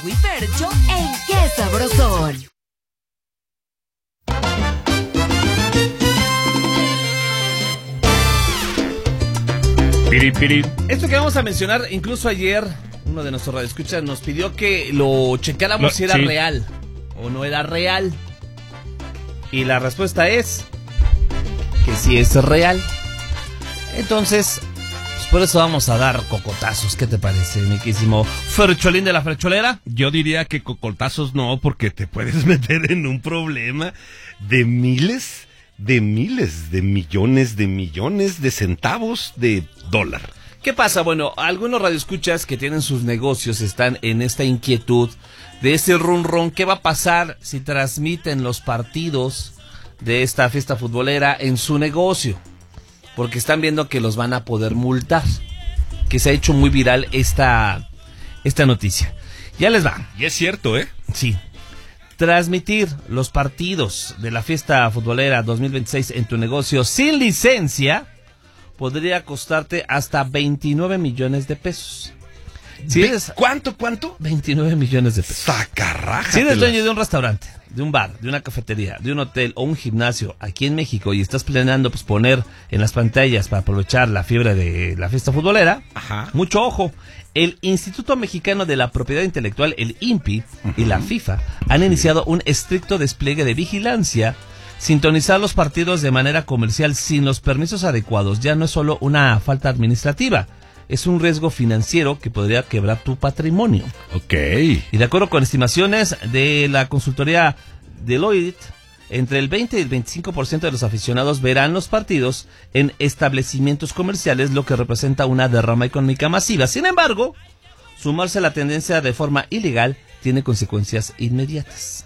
y Fercho en Qué Sabrosón. Piri, piri. Esto que vamos a mencionar, incluso ayer uno de nuestros radioescuchas nos pidió que lo checáramos si era real o no era real. Y la respuesta es que sí es real. Entonces, pues por eso vamos a dar cocotazos. ¿Qué te parece, mi querísimo Fercholín de la Fercholera? Yo diría que cocotazos no, porque te puedes meter en un problema de miles, de millones de centavos de dólar. ¿Qué pasa? Bueno, algunos radioescuchas que tienen sus negocios están en esta inquietud de ese run. ¿Qué va a pasar si transmiten los partidos de esta fiesta futbolera en su negocio? Porque están viendo que los van a poder multar. Que se ha hecho muy viral esta noticia. Ya les va. Y es cierto, ¿eh? Sí. Transmitir los partidos de la fiesta futbolera 2026 en tu negocio sin licencia podría costarte hasta 29 millones de pesos. Si eres, ¿Cuánto? 29 millones de pesos. Sacarraja. Si eres dueño de un restaurante, de un bar, de una cafetería, de un hotel o un gimnasio aquí en México y estás planeando pues poner en las pantallas para aprovechar la fiebre de la fiesta futbolera, ajá, mucho ojo. El Instituto Mexicano de la Propiedad Intelectual, el INPI, y la FIFA han iniciado un estricto despliegue de vigilancia. Sintonizar los partidos de manera comercial sin los permisos adecuados ya no es solo una falta administrativa, es un riesgo financiero que podría quebrar tu patrimonio. Ok. Y de acuerdo con estimaciones de la consultoría Deloitte, entre el 20 y el 25% de los aficionados verán los partidos en establecimientos comerciales, lo que representa una derrama económica masiva. Sin embargo, sumarse a la tendencia de forma ilegal tiene consecuencias inmediatas.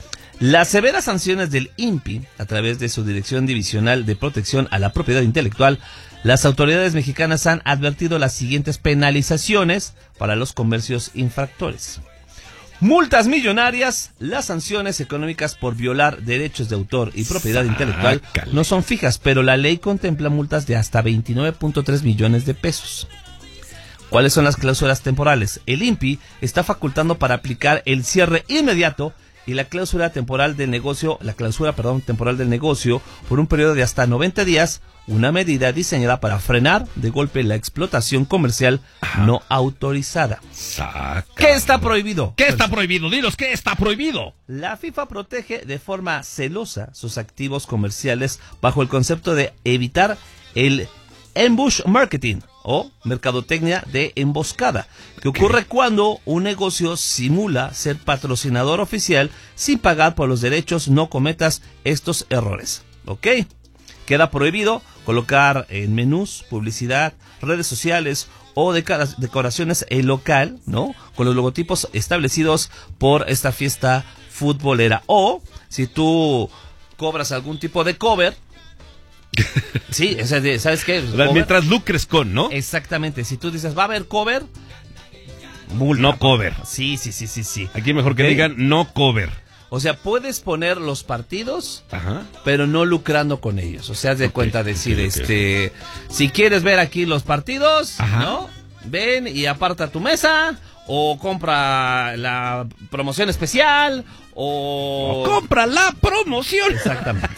Las severas sanciones del INPI, a través de su Dirección Divisional de Protección a la Propiedad Intelectual, las autoridades mexicanas han advertido las siguientes penalizaciones para los comercios infractores. Multas millonarias. Las sanciones económicas por violar derechos de autor y propiedad intelectual no son fijas, pero la ley contempla multas de hasta 29.3 millones de pesos. ¿Cuáles son las cláusulas temporales? El INPI está facultando para aplicar el cierre inmediato y la clausura temporal del negocio, temporal del negocio por un periodo de hasta 90 días, una medida diseñada para frenar de golpe la explotación comercial no autorizada. ¿Qué está prohibido? ¿Qué está prohibido? Dinos, ¿qué está prohibido? La FIFA protege de forma celosa sus activos comerciales bajo el concepto de evitar el ambush marketing o mercadotecnia de emboscada, que ocurre cuando un negocio simula ser patrocinador oficial sin pagar por los derechos. No cometas estos errores, ¿ok? Queda prohibido colocar en menús, publicidad, redes sociales o decoraciones en local, ¿no?, con los logotipos establecidos por esta fiesta futbolera. O si tú cobras algún tipo de cover, sí, ¿sabes qué? Mientras lucres con, ¿no? Exactamente. Si tú dices, va a haber cover, multa. No cover. Sí. Aquí mejor que digan no cover. O sea, puedes poner los partidos, ajá, pero no lucrando con ellos. O sea, haz de cuenta decir, si quieres ver aquí los partidos, ajá, ¿no? Ven y aparta tu mesa, o compra la promoción especial, o compra la promoción. Exactamente.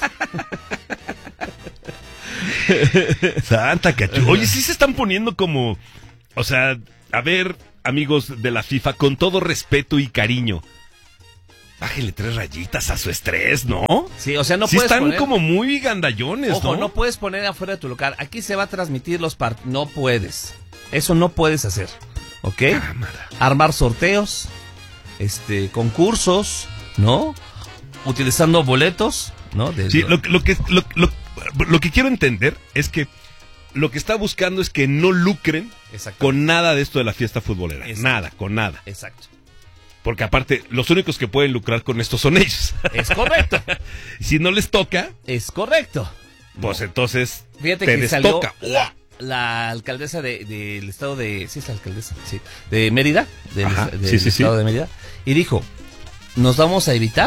Santa cachu. Oye, sí se están poniendo como, o sea, a ver, amigos de la FIFA, con todo respeto y cariño, bájale 3 rayitas a su estrés, ¿no? Sí, o sea, no sí puedes están poner, como muy gandallones, ojo, ¿no? No puedes poner afuera de tu local. Aquí se va a transmitir los partidos. No puedes. Eso no puedes hacer, ¿ok? Cámara. Armar sorteos, concursos, ¿no? Utilizando boletos, ¿no? Sí, lo que quiero entender es que lo que está buscando es que no lucren con nada de esto de la fiesta futbolera. Nada, con nada. Exacto. Porque aparte, los únicos que pueden lucrar con esto son ellos. Es correcto. Si no les toca... Es correcto. Pues entonces, fíjate te que destoca. La alcaldesa del estado de... Sí, es la alcaldesa, sí. De Mérida. Del estado de Mérida. Y dijo, nos vamos a evitar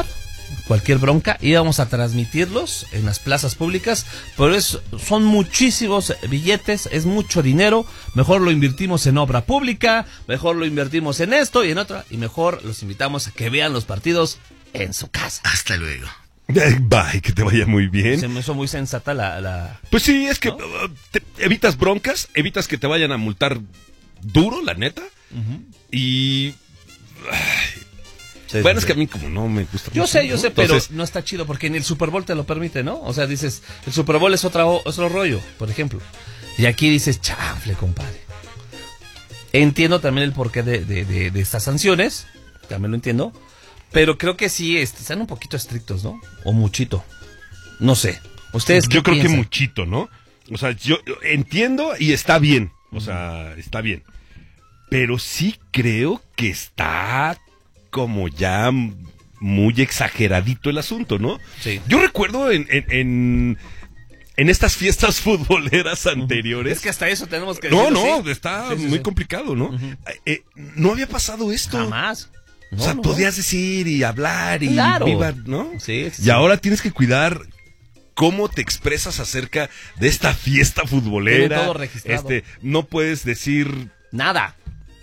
cualquier bronca, íbamos a transmitirlos en las plazas públicas, pero son muchísimos billetes, es mucho dinero, mejor lo invertimos en obra pública, mejor lo invertimos en esto y en otra, y mejor los invitamos a que vean los partidos en su casa. Hasta luego. Bye, que te vaya muy bien. Se me hizo muy sensata la... Pues sí, es que ¿no? te evitas broncas, evitas que te vayan a multar duro, la neta. Y... bueno, es que a mí como no me gusta Yo mucho, sé, ¿no? pero Entonces, no está chido porque ni el Super Bowl te lo permite, ¿no? O sea, dices, el Super Bowl es otro rollo, por ejemplo. Y aquí dices, chanfle, compadre. Entiendo también el porqué de estas sanciones, también lo entiendo, pero creo que sí están un poquito estrictos, ¿no? O muchito. No sé. ¿Ustedes qué yo creo que piensan? muchito, ¿no? O sea, yo entiendo y está bien. O sea, está bien. Pero sí creo que está como ya muy exageradito el asunto, ¿no? Sí. Yo recuerdo en estas fiestas futboleras anteriores. Es que hasta eso tenemos que No, decirlo, no, ¿sí? está Sí, sí, muy sí. complicado, ¿no? No había pasado esto. Jamás. No, O sea, no, podías decir y hablar y Claro. viva, ¿no? Sí, sí, Y sí. ahora tienes que cuidar cómo te expresas acerca de esta fiesta futbolera. Tiene todo registrado. No puedes decir... Nada.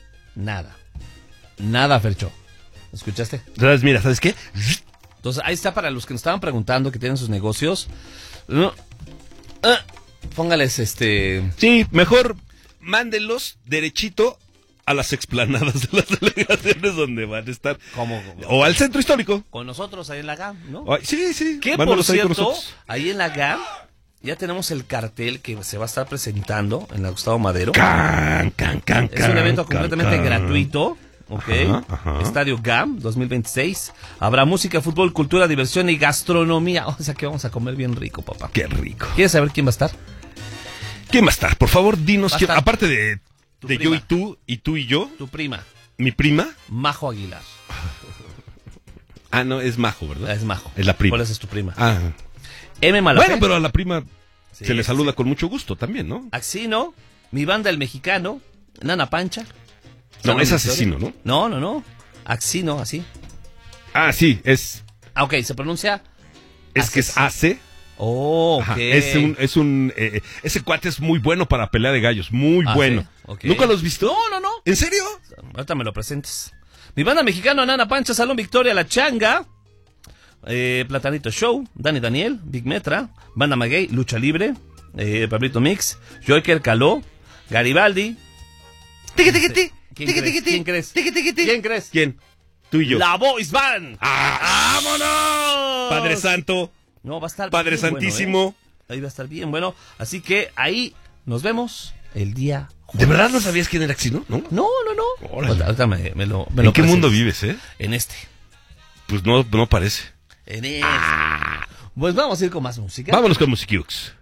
Nada, Fercho. ¿Escuchaste? ¿Sabes? Mira, ¿sabes qué? Entonces, ahí está para los que nos estaban preguntando que tienen sus negocios. No, póngales Sí, mejor mándenlos derechito a las explanadas de las delegaciones donde van a estar. como O al centro histórico. con nosotros ahí en la GAM, ¿no? Ay, sí, sí. Que por mándalos ahí con cierto, nosotros. ahí en la GAM ya tenemos el cartel que se va a estar presentando en la Gustavo Madero. Can, Es un evento completamente can. gratuito. Ok, Ajá. Estadio GAM 2026. Habrá música, fútbol, cultura, diversión y gastronomía. O sea que vamos a comer bien rico, papá. Qué rico. ¿Quieres saber quién va a estar? ¿Quién va a estar? Por favor, dinos Va a quién. estar Aparte de tu yo prima. y tú y yo, Tu prima, mi prima. Majo Aguilar. Ah, no, es Majo, ¿verdad? Es Majo. Es la prima. ¿Cuál es tu prima? Ah. M. Malafé. Bueno, pero a la prima Sí, se le saluda sí. con mucho gusto también, ¿no? Axino, mi banda El Mexicano, Nana Pancha. No, Salón es de asesino, Historia. No. Axino, así. Ah, sí, es Ah, ok, se pronuncia. que es AC. Oh, ok. Ajá, ese cuate es muy bueno para pelea de gallos, muy Ah, bueno. sí, ok. ¿Nunca lo has visto? No. ¿En serio? Ahorita me lo presentes. Mi banda mexicana, Nana Pancha, Salón Victoria, La Changa, Platanito Show, Dani Daniel, Big Metra, Banda Maguey, Lucha Libre, Pablito Mix, Joker Caló, Garibaldi. ¿Quién crees? ¿Quién crees? ¿Quién? Tú y yo. La Boys Band. ¡Ah! ¡Vámonos! Padre Santo, No, va a estar Padre bien bueno, Santísimo. ¿eh? Ahí va a estar bien bueno. Así que ahí nos vemos el día jueves. ¿De verdad no sabías quién era Axino? ¿No? No. Órale. Ahorita me lo ¿En qué presentes. mundo vives, eh? En este. Pues no parece. En este. Pues vamos a ir con más música. Vámonos con Musiquiux.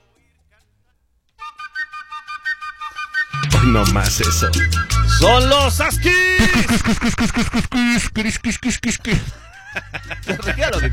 Ay, no más eso. ¡Son los Askis! Te regalo de